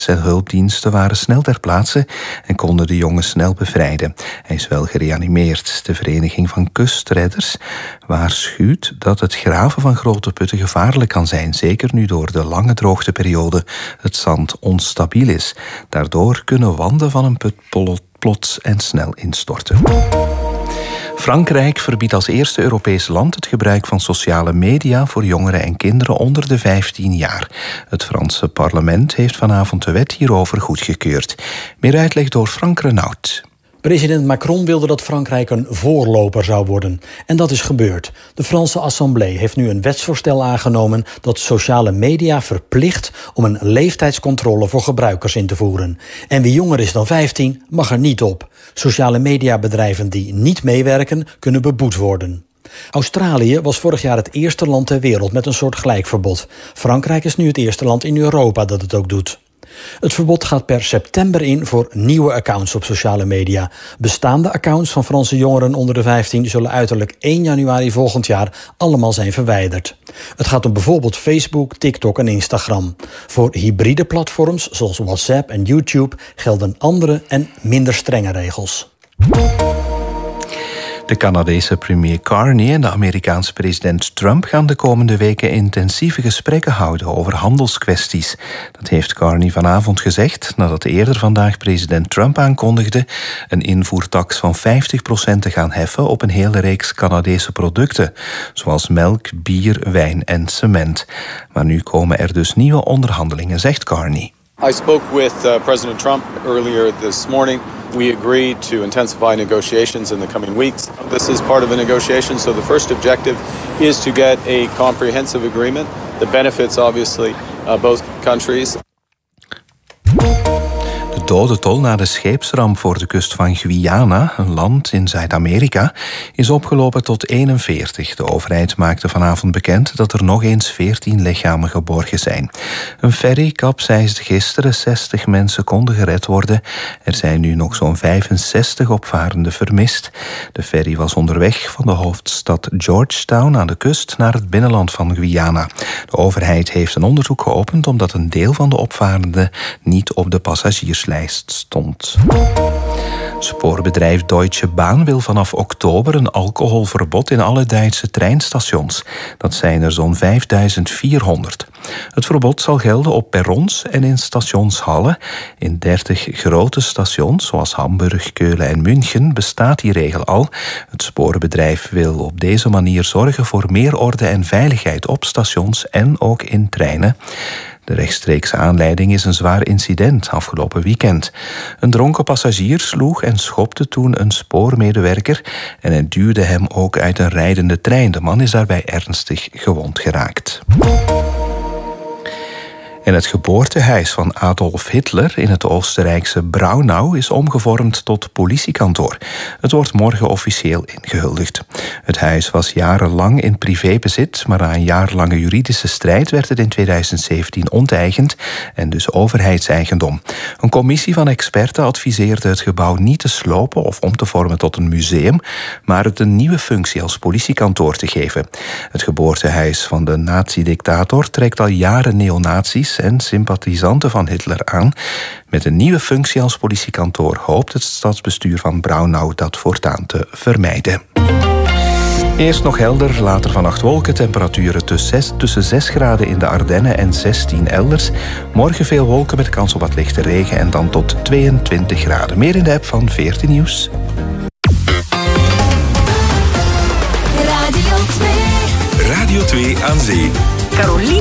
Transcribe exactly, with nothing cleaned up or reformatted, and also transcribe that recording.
Zijn hulpdiensten waren snel ter plaatse en konden de jongen snel bevrijden. Hij is wel gereanimeerd. De Vereniging van Kustredders waarschuwt dat het graven van grote putten gevaarlijk kan zijn, zeker nu door de lange droogteperiode het zand onstabiel is. Daardoor kunnen wanden van een put plots en snel instorten. Frankrijk verbiedt als eerste Europees land het gebruik van sociale media voor jongeren en kinderen onder de vijftien jaar. Het Franse parlement heeft vanavond de wet hierover goedgekeurd. Meer uitleg door Frank Renaud. President Macron wilde dat Frankrijk een voorloper zou worden. En dat is gebeurd. De Franse Assemblée heeft nu een wetsvoorstel aangenomen dat sociale media verplicht om een leeftijdscontrole voor gebruikers in te voeren. En wie jonger is dan vijftien mag er niet op. Sociale mediabedrijven die niet meewerken kunnen beboet worden. Australië was vorig jaar het eerste land ter wereld met een soortgelijk verbod. Frankrijk is nu het eerste land in Europa dat het ook doet. Het verbod gaat per september in voor nieuwe accounts op sociale media. Bestaande accounts van Franse jongeren onder de vijftien zullen uiterlijk één januari volgend jaar allemaal zijn verwijderd. Het gaat om bijvoorbeeld Facebook, TikTok en Instagram. Voor hybride platforms zoals WhatsApp en YouTube gelden andere en minder strenge regels. De Canadese premier Carney en de Amerikaanse president Trump gaan de komende weken intensieve gesprekken houden over handelskwesties. Dat heeft Carney vanavond gezegd nadat eerder vandaag president Trump aankondigde een invoertaks van vijftig procent te gaan heffen op een hele reeks Canadese producten, zoals melk, bier, wijn en cement. Maar nu komen er dus nieuwe onderhandelingen, zegt Carney. I spoke with uh, President Trump earlier this morning. We agreed to intensify negotiations in the coming weeks. This is part of a negotiation, so the first objective is to get a comprehensive agreement that benefits obviously uh, both countries. De dodentol na de scheepsramp voor de kust van Guyana, een land in Zuid-Amerika, is opgelopen tot eenenveertig. De overheid maakte vanavond bekend dat er nog eens veertien lichamen geborgen zijn. Een ferry kapseisde gisteren, zestig mensen konden gered worden. Er zijn nu nog zo'n vijfenzestig opvarenden vermist. De ferry was onderweg van de hoofdstad Georgetown aan de kust naar het binnenland van Guyana. De overheid heeft een onderzoek geopend omdat een deel van de opvarenden niet op de passagierslijst stond. Spoorbedrijf Deutsche Bahn wil vanaf oktober een alcoholverbod in alle Duitse treinstations. Dat zijn er zo'n vijfduizend vierhonderd. Het verbod zal gelden op perrons en in stationshallen. In dertig grote stations, zoals Hamburg, Keulen en München, bestaat die regel al. Het spoorbedrijf wil op deze manier zorgen voor meer orde en veiligheid op stations en ook in treinen. De rechtstreekse aanleiding is een zwaar incident afgelopen weekend. Een dronken passagier sloeg en schopte toen een spoormedewerker en hij duwde hem ook uit een rijdende trein. De man is daarbij ernstig gewond geraakt. En het geboortehuis van Adolf Hitler in het Oostenrijkse Braunau is omgevormd tot politiekantoor. Het wordt morgen officieel ingehuldigd. Het huis was jarenlang in privébezit, maar na een jarenlange juridische strijd werd het in tweeduizend zeventien onteigend en dus overheidseigendom. Een commissie van experten adviseerde het gebouw niet te slopen of om te vormen tot een museum, maar het een nieuwe functie als politiekantoor te geven. Het geboortehuis van de nazi-dictator trekt al jaren neonazies en sympathisanten van Hitler aan. Met een nieuwe functie als politiekantoor hoopt het stadsbestuur van Braunau dat voortaan te vermijden. Eerst nog helder, later vannacht wolken, temperaturen tussen zes graden in de Ardennen en zestien elders. Morgen veel wolken met kans op wat lichte regen en dan tot tweeëntwintig graden. Meer in de app van veertien Nieuws. Radio twee. Radio twee aan zee. Caroline